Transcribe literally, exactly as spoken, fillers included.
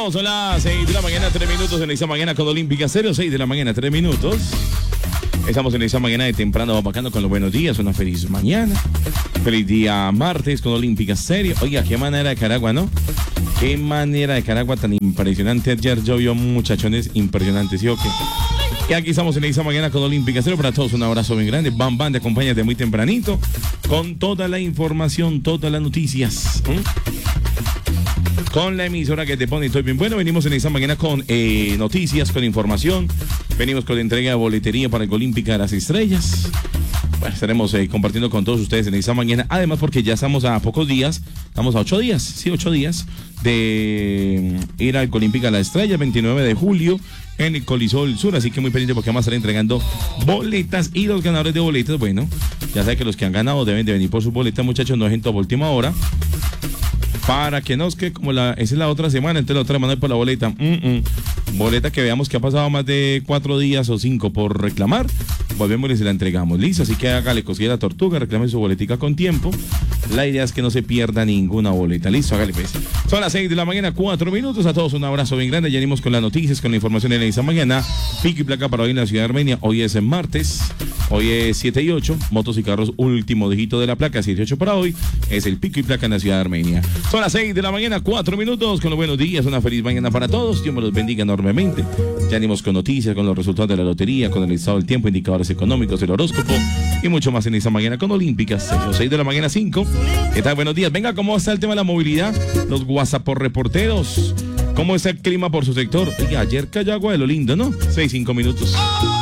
Continuamos, son las seis de la mañana, tres minutos en esta mañana con Olímpica Serio, seis de la mañana, tres minutos. Estamos en esta mañana de temprano, vamos bajando con los buenos días, una feliz mañana. Feliz día martes con Olímpica Serio. Oiga, qué manera de Caragua, ¿no? Qué manera de Caragua tan impresionante. Ayer llovió muchachones impresionantes, ¿sí o qué? Y aquí estamos en esta mañana con Olímpica Serio. Para todos un abrazo bien grande. Bam, bam, te acompañas de muy tempranito con toda la información, todas las noticias. ¿Mm? Con la emisora que te pone estoy bien bueno. Venimos en esta mañana con eh, noticias, con información. Venimos con la entrega de boletería para el Olímpica de las Estrellas. Bueno, estaremos eh, compartiendo con todos ustedes en esta mañana. Además, porque ya estamos a pocos días, estamos a ocho días, sí, ocho días de ir al Olímpica de las Estrellas, veintinueve de julio, en el Colisol Sur. Así que muy pendiente porque vamos a estar entregando boletas y los ganadores de boletas. Bueno, ya saben que los que han ganado deben de venir por sus boletas, muchachos, no es en toda última hora. Para que nos que como la, esa es la otra semana, entonces la otra semana por la boleta. Mm -mm. Boleta que veamos que ha pasado más de cuatro días o cinco por reclamar. Volvemos y se la entregamos. Listo, así que hágale cosilla a la tortuga, reclame su boletica con tiempo. La idea es que no se pierda ninguna boleta. Listo, hágale pues. Son las seis de la mañana, cuatro minutos. A todos un abrazo bien grande. Ya venimos con las noticias, con la información en esta mañana. Pico y placa para hoy en la ciudad de Armenia. Hoy es martes. Hoy es siete y ocho. Motos y carros, último dígito de la placa. siete y ocho para hoy. Es el pico y placa en la ciudad de Armenia. Son las seis de la mañana, cuatro minutos. Con los buenos días. Una feliz mañana para todos. Dios me los bendiga enormemente. Ya venimos con noticias, con los resultados de la lotería, con el estado del tiempo, indicadores económicos, el horóscopo y mucho más en esta mañana con Olímpicas. seis de la mañana, cinco. ¿Qué tal? Buenos días. Venga, ¿cómo está el tema de la movilidad? Los WhatsApp por reporteros. ¿Cómo está el clima por su sector? Oiga, ayer cayó agua de lo lindo, ¿no? seis, cinco minutos.